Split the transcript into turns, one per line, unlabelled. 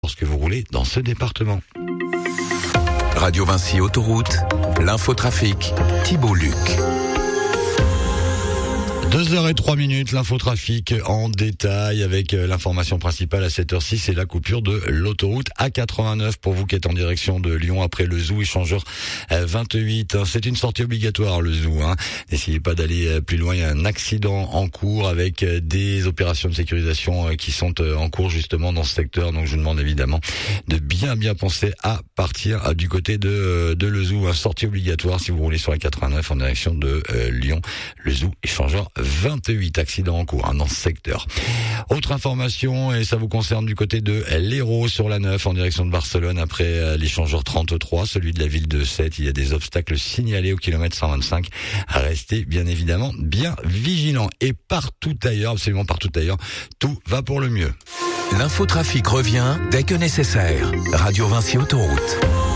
lorsque vous roulez dans ce département.
Radio Vinci Autoroute, l'infotrafic, Thibault Luc.
2h03, l'infotrafic en détail avec l'information principale à 7h06, c'est la coupure de l'autoroute A89 pour vous qui êtes en direction de Lyon après le Zou échangeur 28. C'est une sortie obligatoire le Zou. N'essayez pas d'aller plus loin, il y a un accident en cours avec des opérations de sécurisation qui sont en cours justement dans ce secteur. Donc je vous demande évidemment de bien penser à partir du côté de le Zou. Sortie obligatoire si vous roulez sur la 89 en direction de Lyon. Le Zou échangeur 28, accidents en cours dans ce secteur. Autre information, et ça vous concerne du côté de l'Hérault sur la 9 en direction de Barcelone après l'échangeur 33, celui de la ville de Sète. Il y a des obstacles signalés au kilomètre 125. Restez bien évidemment bien vigilants. Et partout ailleurs, absolument partout ailleurs, tout va pour le mieux.
L'infotrafic revient dès que nécessaire. Radio Vinci Autoroute.